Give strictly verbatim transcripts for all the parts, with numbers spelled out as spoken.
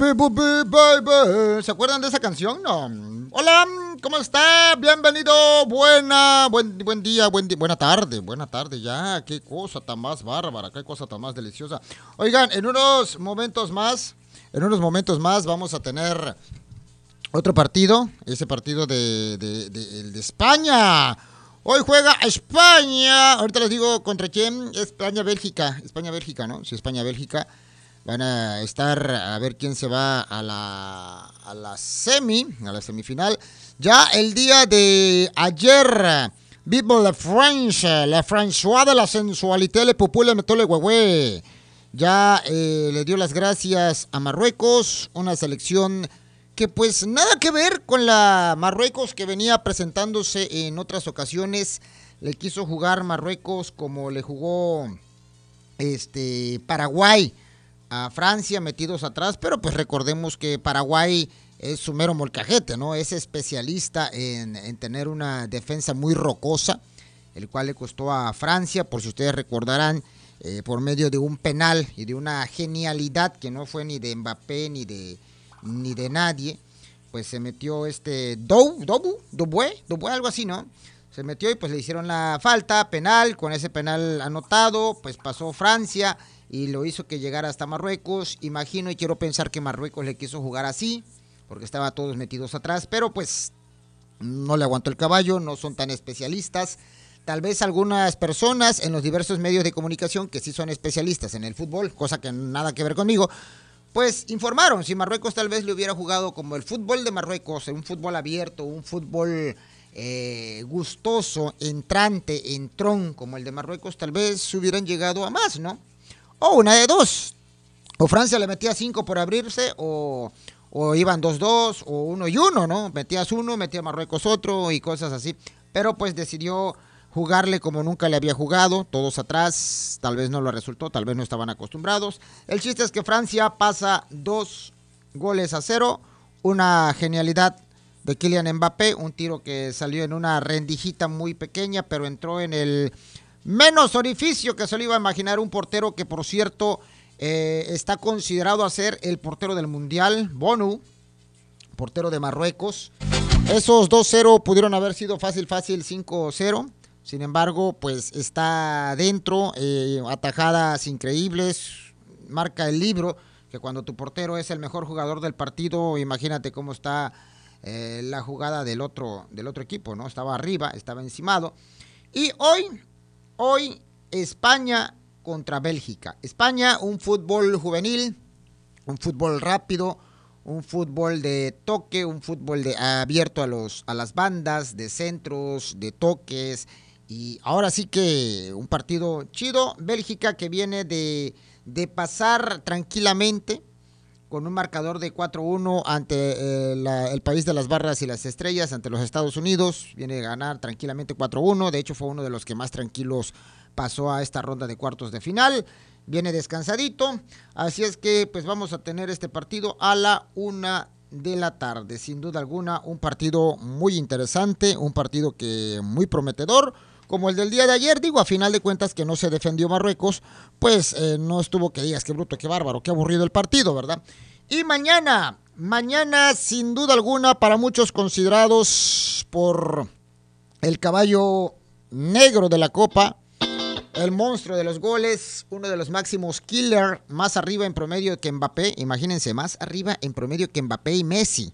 People be baby. ¿Se acuerdan de esa canción? No. Hola, ¿cómo está? Bienvenido. Buena, buen, buen día, buen di- buena tarde, buena tarde ya. Qué cosa tan más bárbara, qué cosa tan más deliciosa. Oigan, en unos momentos más, en unos momentos más vamos a tener otro partido, ese partido de, de, de, el de España. Hoy juega España. Ahorita les digo contra quién. España-Bélgica. España-Bélgica, ¿no? Sí, España-Bélgica. Van a estar a ver quién se va a la, a la semi, a la semifinal. Ya el día de ayer, vivo la Francia, la François de la sensualité, le pupú, le metió le huehue. Ya eh, le dio las gracias a Marruecos, una selección que pues nada que ver con la Marruecos que venía presentándose en otras ocasiones. Le quiso jugar Marruecos como le jugó este Paraguay a Francia metidos atrás, pero pues recordemos que Paraguay es su mero molcajete, ¿no? Es especialista en, en tener una defensa muy rocosa, el cual le costó a Francia, por si ustedes recordarán, eh, por medio de un penal y de una genialidad que no fue ni de Mbappé ni de, ni de nadie, pues se metió este Dou, Dobu, Dobue, Dobue, algo así, ¿no? Se metió y pues le hicieron la falta, penal, con ese penal anotado, pues pasó Francia y lo hizo que llegara hasta Marruecos. Imagino y quiero pensar que Marruecos le quiso jugar así, porque estaba todos metidos atrás, pero pues no le aguantó el caballo, no son tan especialistas. Tal vez algunas personas en los diversos medios de comunicación que sí son especialistas en el fútbol, cosa que nada que ver conmigo, pues informaron si Marruecos tal vez le hubiera jugado como el fútbol de Marruecos, un fútbol abierto, un fútbol eh, gustoso, entrante, entrón, como el de Marruecos, tal vez hubieran llegado a más, ¿no? O una de dos. O Francia le metía cinco por abrirse, o, o iban dos dos, o uno y uno, ¿no? Metías uno, metía Marruecos otro y cosas así. Pero pues decidió jugarle como nunca le había jugado, todos atrás, tal vez no lo resultó, tal vez no estaban acostumbrados. El chiste es que Francia pasa dos goles a cero, una genialidad de Kylian Mbappé, un tiro que salió en una rendijita muy pequeña, pero entró en el menos orificio que se lo iba a imaginar un portero que, por cierto, eh, está considerado a ser el portero del Mundial, Bonu, portero de Marruecos. Esos dos cero pudieron haber sido fácil, fácil cinco cero. Sin embargo, pues está dentro, eh, atajadas increíbles, marca el libro, que cuando tu portero es el mejor jugador del partido, imagínate cómo está eh, la jugada del otro, del otro equipo, ¿no? Estaba arriba, estaba encimado. Y hoy, hoy, España contra Bélgica. España, un fútbol juvenil, un fútbol rápido, un fútbol de toque, un fútbol de, abierto a, los, a las bandas, de centros, de toques. Y ahora sí que un partido chido. Bélgica que viene de, de pasar tranquilamente con un marcador de cuatro uno ante eh, la, el país de las barras y las estrellas, ante los Estados Unidos. Viene a ganar tranquilamente cuatro uno. De hecho, fue uno de los que más tranquilos pasó a esta ronda de cuartos de final. Viene descansadito. Así es que pues vamos a tener este partido a la una de la tarde. Sin duda alguna, un partido muy interesante, un partido que muy prometedor, como el del día de ayer. Digo, a final de cuentas que no se defendió Marruecos, pues eh, no estuvo que digas, qué bruto, qué bárbaro, qué aburrido el partido, ¿verdad? Y mañana, mañana sin duda alguna, para muchos considerados por el caballo negro de la Copa, el monstruo de los goles, uno de los máximos killer, más arriba en promedio que Mbappé, imagínense, más arriba en promedio que Mbappé y Messi,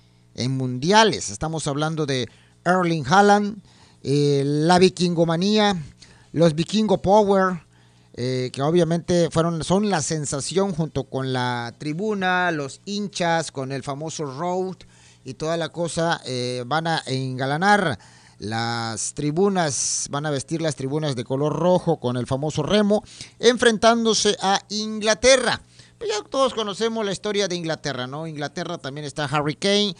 en mundiales. Estamos hablando de Erling Haaland, eh, la vikingomanía, los vikingo power, eh, que obviamente fueron, son la sensación junto con la tribuna, los hinchas, con el famoso road y toda la cosa, eh, van a engalanar las tribunas, van a vestir las tribunas de color rojo con el famoso remo, enfrentándose a Inglaterra. Pues ya todos conocemos la historia de Inglaterra, ¿no? Inglaterra también está Harry Kane,